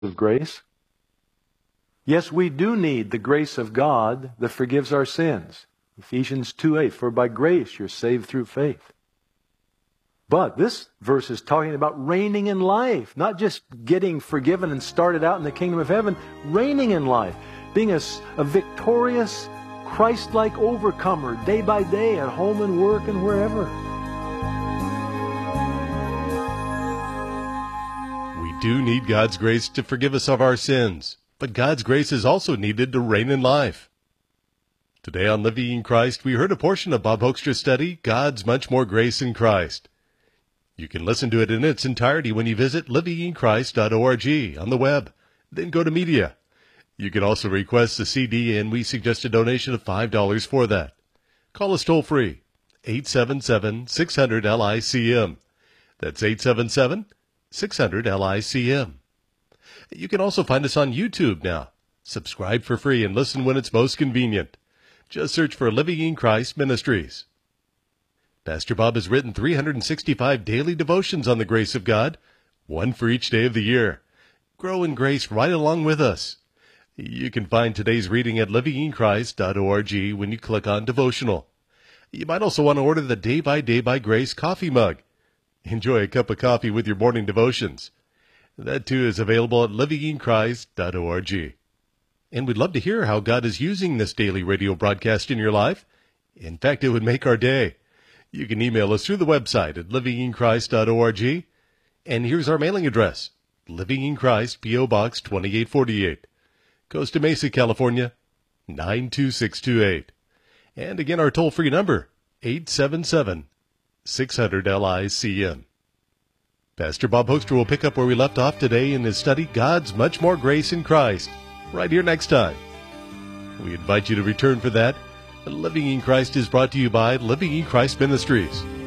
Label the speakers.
Speaker 1: of grace? Yes, we do need the grace of God that forgives our sins. Ephesians 2:8, for by grace you're saved through faith. But this verse is talking about reigning in life, not just getting forgiven and started out in the kingdom of heaven, reigning in life, being a victorious, Christ-like overcomer day by day at home and work and wherever.
Speaker 2: We do need God's grace to forgive us of our sins, but God's grace is also needed to reign in life. Today on Living in Christ, we heard a portion of Bob Hoekstra's study, God's Much More Grace in Christ. You can listen to it in its entirety when you visit livinginchrist.org on the web. Then go to Media. You can also request a CD, and we suggest a donation of $5 for that. Call us toll-free, 877-600-LICM. That's 877-600-LICM. You can also find us on YouTube now. Subscribe for free and listen when it's most convenient. Just search for Living in Christ Ministries. Pastor Bob has written 365 daily devotions on the grace of God, one for each day of the year. Grow in grace right along with us. You can find today's reading at livinginchrist.org when you click on Devotional. You might also want to order the Day by Day by Grace coffee mug. Enjoy a cup of coffee with your morning devotions. That too is available at livinginchrist.org. And we'd love to hear how God is using this daily radio broadcast in your life. In fact, it would make our day. You can email us through the website at livinginchrist.org. And here's our mailing address, Living in Christ, P.O. Box 2848, Costa Mesa, California, 92628. And again, our toll-free number, 877-600-LICM. Pastor Bob Hoekstra will pick up where we left off today in his study, God's Much More Grace in Christ, right here next time. We invite you to return for that. Living in Christ is brought to you by Living in Christ Ministries.